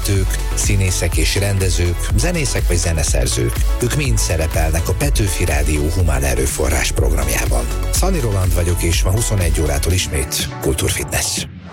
vezetők, színészek és rendezők, zenészek vagy zeneszerzők. Ők mind szerepelnek a Petőfi Rádió Humán Erőforrás programjában. Szani Roland vagyok, és ma 21 órától ismét Kultúrfitness.